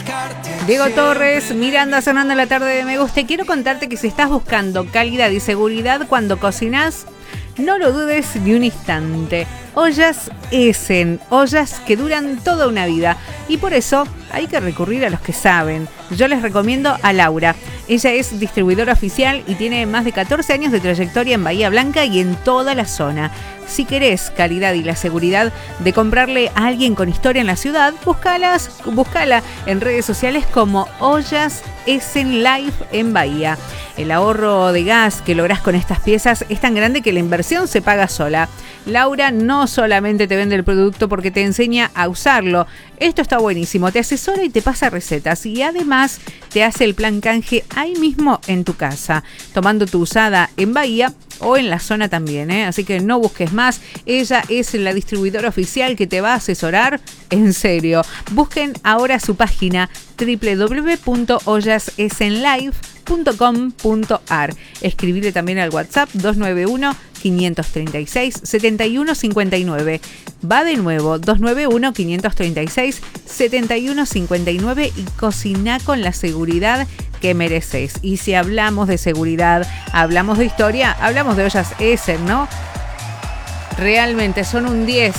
Diego Torres, Miranda sonando en la tarde de Me Gusta. Quiero contarte que si estás buscando calidad y seguridad cuando cocinas, no lo dudes ni un instante. Ollas Essen, ollas que duran toda una vida. Y por eso hay que recurrir a los que saben. Yo les recomiendo a Laura. Ella es distribuidora oficial y tiene más de 14 años de trayectoria en Bahía Blanca y en toda la zona. Si querés calidad y la seguridad de comprarle a alguien con historia en la ciudad, búscala en redes sociales como Ollas Essen Live en Bahía. El ahorro de gas que lográs con estas piezas es tan grande que la inversión se paga sola. Laura no solamente te vende el producto porque te enseña a usarlo. Esto está buenísimo, te asesora y te pasa recetas y además te hace el plan canje ahí mismo en tu casa, tomando tu usada en Bahía o en la zona también, ¿eh? Así que no busques más. Ella es la distribuidora oficial que te va a asesorar en serio. Busquen ahora su página www.ollasessenlive.com.ar. Escribirle también al WhatsApp 291-536-7159. Va de nuevo, 291-536-7159 y cocina con la seguridad que mereces. Y si hablamos de seguridad, hablamos de historia, hablamos de Ollas Essen, ¿no? Realmente son un 10.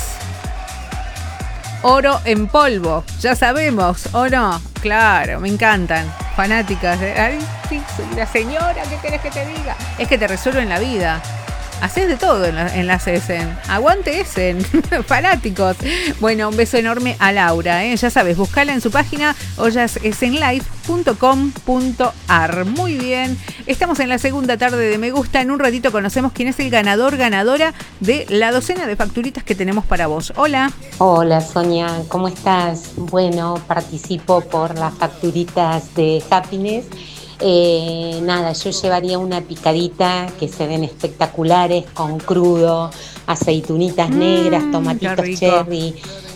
Oro en polvo, ya sabemos, ¿o no? Claro, me encantan. Fanáticas de... Ay, sí, soy la señora, ¿qué querés que te diga? Es que te resuelven la vida. Haces de todo en las Essen. Aguante Essen. Fanáticos. Bueno, un beso enorme a Laura, ¿eh? Ya sabes, buscala en su página ollasessenlive.com.ar. Muy bien. Estamos en la segunda tarde de Me Gusta. En un ratito conocemos quién es el ganadora de la docena de facturitas que tenemos para vos. Hola. Hola, Sonia. ¿Cómo estás? Bueno, participo por las facturitas de Happiness. Nada, yo llevaría una picadita que se ven espectaculares con crudo, aceitunitas negras, tomatitos cherry.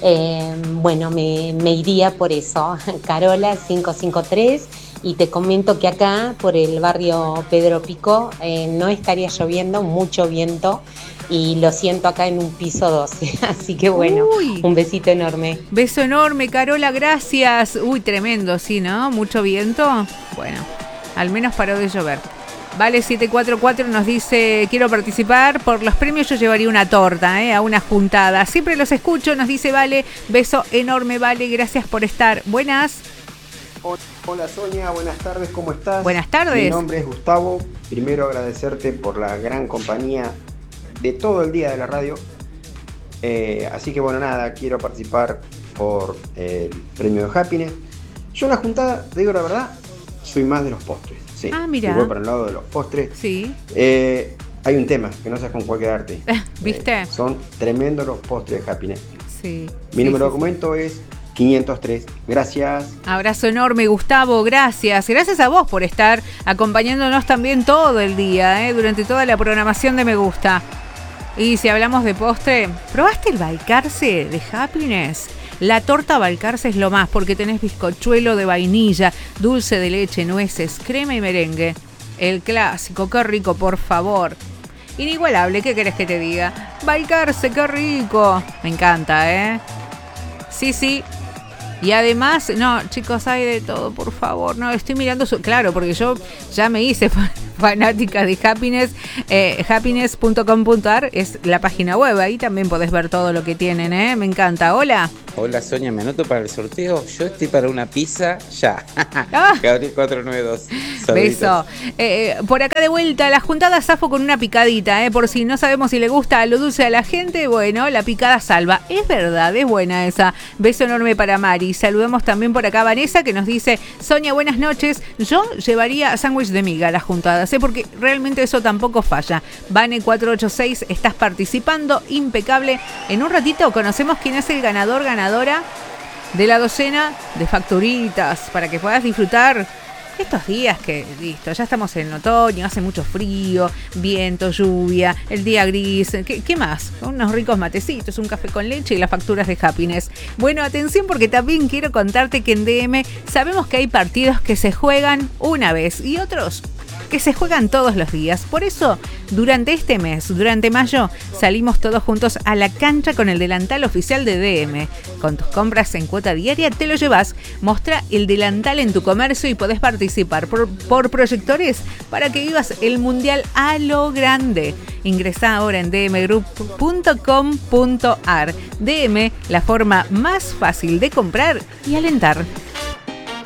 Bueno, me iría por eso. Carola 553. Y te comento que acá, por el barrio Pedro Picó, no estaría lloviendo, mucho viento. Y lo siento acá en un piso 12. Así que bueno, un besito enorme. Beso enorme, Carola, gracias. Uy, tremendo, sí, ¿no? Mucho viento. Bueno, al menos paró de llover. Vale 744 nos dice, quiero participar. Por los premios yo llevaría una torta, a una juntada. Siempre los escucho, nos dice Vale. Beso enorme, Vale, gracias por estar. Buenas. Hola Sonia, buenas tardes, ¿cómo estás? Buenas tardes. Mi nombre es Gustavo. Primero agradecerte por la gran compañía de todo el día de la radio. Así que bueno, nada, quiero participar por el premio de Happiness. Yo en la juntada, te digo la verdad, soy más de los postres. Sí. Ah, mira. Si voy para el lado de los postres. Sí. Hay un tema, que no sabes con cuál quedarte. ¿Viste? Son tremendos los postres de Happiness. Sí. Mi número de documento es 503. Gracias. Abrazo enorme, Gustavo. Gracias. Gracias a vos por estar acompañándonos también todo el día, durante toda la programación de Me Gusta. Y si hablamos de postre, ¿probaste el Balcarce de Happiness? La torta Balcarce es lo más, porque tenés bizcochuelo de vainilla, dulce de leche, nueces, crema y merengue. El clásico, qué rico, por favor. Inigualable, ¿qué querés que te diga? Balcarce, qué rico. Me encanta, Sí. Y además, no, chicos, hay de todo, por favor. No, estoy mirando claro, porque yo ya me hice fanática de Happiness. Happiness.com.ar es la página web. Ahí también podés ver todo lo que tienen, Me encanta. Hola. Hola, Sonia, ¿me anoto para el sorteo? Yo estoy para una pizza ya. Gabriel 492. Saluditos. Beso. Por acá de vuelta, la juntada zafo con una picadita, por si no sabemos si le gusta lo dulce a la gente, bueno, la picada salva. Es verdad, es buena esa. Beso enorme para Mari. Saludamos también por acá a Vanessa, que nos dice, Sonia, buenas noches. Yo llevaría sándwich de miga a las juntadas, porque realmente eso tampoco falla. Vane 486, estás participando, impecable. En un ratito conocemos quién es el ganadora de la docena de facturitas para que puedas disfrutar estos días que, listo, ya estamos en otoño, hace mucho frío, viento, lluvia, el día gris. ¿Qué más? Unos ricos matecitos, un café con leche y las facturas de Happiness. Bueno, atención, porque también quiero contarte que en DM sabemos que hay partidos que se juegan una vez y otros que se juegan todos los días. Por eso, durante este mes, durante mayo, salimos todos juntos a la cancha con el delantal oficial de DM. Con tus compras en cuota diaria te lo llevas. Mostra el delantal en tu comercio y podés participar por proyectores para que vivas el Mundial a lo grande. Ingresá ahora en dmgroup.com.ar. DM, la forma más fácil de comprar y alentar.